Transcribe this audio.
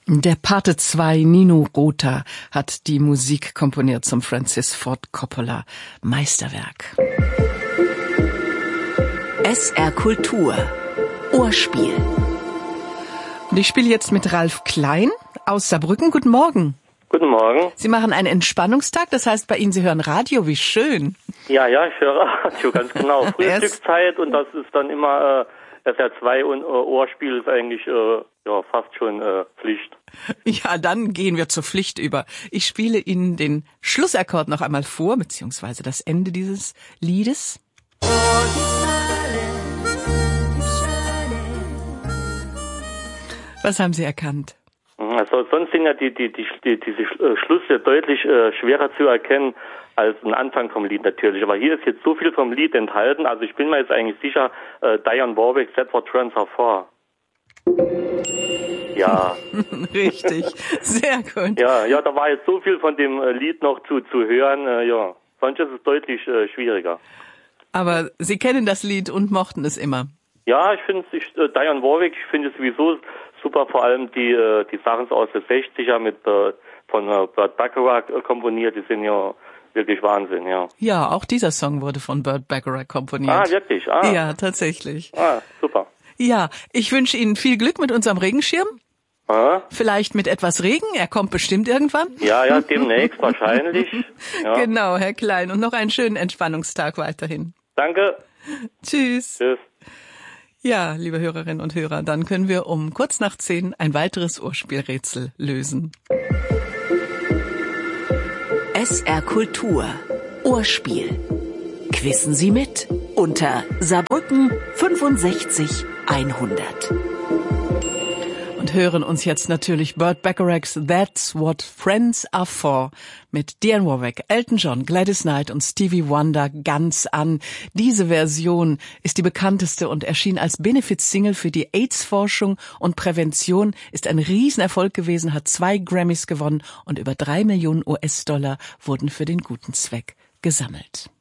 Der Pate 2 Nino Rota hat die Musik komponiert zum Francis Ford Coppola Meisterwerk. SR Kultur Ohrspiel. Und ich spiele jetzt mit Ralf Klein aus Saarbrücken. Guten Morgen. Guten Morgen. Sie machen einen Entspannungstag, das heißt bei Ihnen, Sie hören Radio, wie schön. Ja, ich höre Radio, ganz genau. Frühstückszeit und das ist dann immer SR2 und Ohrspiel ist eigentlich fast schon Pflicht. Ja, dann gehen wir zur Pflicht über. Ich spiele Ihnen den Schlussakkord noch einmal vor, beziehungsweise das Ende dieses Liedes. Was haben Sie erkannt? Also sonst sind ja diese Schlüsse deutlich schwerer zu erkennen als ein Anfang vom Lied natürlich. Aber hier ist jetzt so viel vom Lied enthalten, also ich bin mir jetzt eigentlich sicher, Dionne Warwick, That's What Trends Are For. Ja. Richtig, sehr gut. Ja, da war jetzt so viel von dem Lied noch zu hören, sonst ist es deutlich schwieriger. Aber Sie kennen das Lied und mochten es immer? Ja, ich finde Dionne Warwick, ich finde es sowieso super, vor allem die Sachen aus den 60er von Burt Bacharach komponiert, die sind ja wirklich Wahnsinn, ja. Ja, auch dieser Song wurde von Burt Bacharach komponiert. Ah, wirklich? Ah. Ja, tatsächlich. Ah, super. Ja, ich wünsche Ihnen viel Glück mit unserem Regenschirm. Aha. Vielleicht mit etwas Regen, er kommt bestimmt irgendwann. Ja, demnächst wahrscheinlich. Ja. Genau, Herr Klein, und noch einen schönen Entspannungstag weiterhin. Danke. Tschüss. Tschüss. Ja, liebe Hörerinnen und Hörer, dann können wir um 9:15 ein weiteres Ohrspielrätsel lösen. SR Kultur Ohrspiel. Quissen Sie mit unter Saarbrücken 65 100. Und hören uns jetzt natürlich Burt Bacharach's That's What Friends Are For mit Dionne Warwick, Elton John, Gladys Knight und Stevie Wonder ganz an. Diese Version ist die bekannteste und erschien als Benefit-Single für die AIDS-Forschung und Prävention, ist ein Riesenerfolg gewesen, hat 2 Grammys gewonnen und über 3 Millionen US-Dollar wurden für den guten Zweck gesammelt.